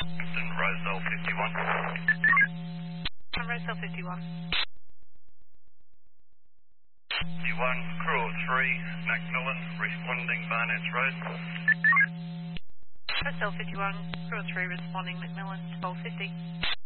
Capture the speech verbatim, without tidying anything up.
Roselle fifty-one. I'm Roselle fifty-one. fifty-one, Crew three, Macmillan, responding Barnett Road. Roselle fifty-one, Crew three responding Macmillan, twelve fifty.